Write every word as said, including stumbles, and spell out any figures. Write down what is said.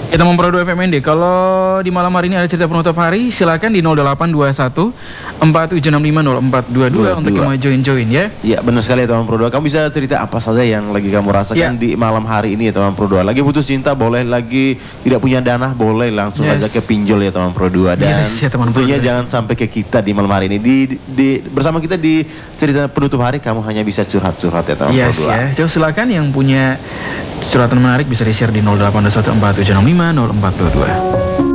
Kita mau Pro dua F M N D. Kalau di malam hari ini ada cerita penutup hari, silakan di nol delapan dua satu empat tujuh enam lima nol empat dua dua untuk yang mau join-join ya. Iya benar sekali ya teman Pro dua. Kamu bisa cerita apa saja yang lagi kamu rasakan ya. Di malam hari ini ya teman Pro dua. Lagi putus cinta boleh, lagi tidak punya dana boleh, langsung yes. aja ke pinjol ya teman Pro dua. Dan yes, ya, tentunya jangan sampai ke kita di malam hari ini. Di, di bersama kita di cerita penutup hari, kamu hanya bisa curhat-curhat ya teman yes, Pro dua. Ya. Coba silakan yang punya curhatan menarik bisa di-share di nol delapan dua satu empat tujuh enam lima nol empat dua dua.